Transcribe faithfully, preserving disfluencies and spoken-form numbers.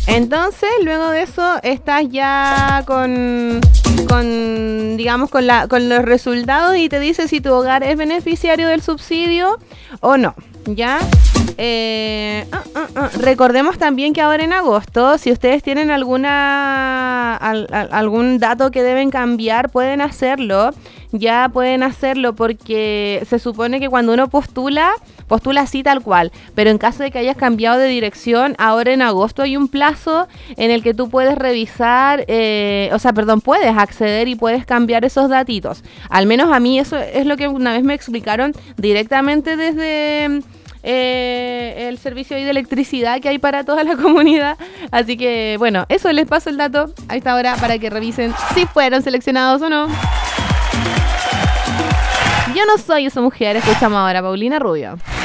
Entonces, luego de eso, estás ya con, con digamos, con, la, con los resultados y te dice si tu hogar es beneficiario del subsidio o no, ¿ya? Eh, uh, uh, uh. Recordemos también que ahora en agosto, si ustedes tienen alguna al, al, algún dato que deben cambiar, pueden hacerlo. Ya pueden hacerlo porque se supone que cuando uno postula, postula así tal cual. Pero en caso de que hayas cambiado de dirección, ahora en agosto hay un plazo en el que tú puedes revisar, eh, o sea, perdón, puedes acceder y puedes cambiar esos datitos. Al menos a mí eso es lo que una vez me explicaron directamente desde... Eh, el servicio de electricidad que hay para toda la comunidad. Así que bueno, eso, les paso el dato a esta hora para que revisen si fueron seleccionados o no. Yo no soy esa mujer. Escuchamos ahora a Paulina Rubio.